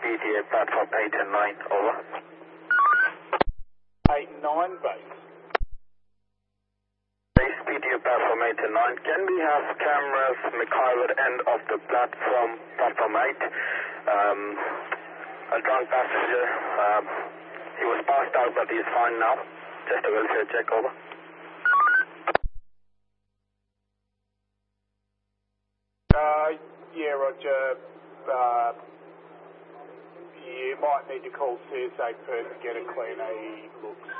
PTA platform 8 and 9, over. 8 and 9 base. Base PTA platform 8 and 9. Can we have cameras Mikhailov end of the platform 8? A drunk passenger, he was passed out but he's fine now. Just a welfare check, over. Yeah, Roger. You might need to call CSA first to get a clean A looks.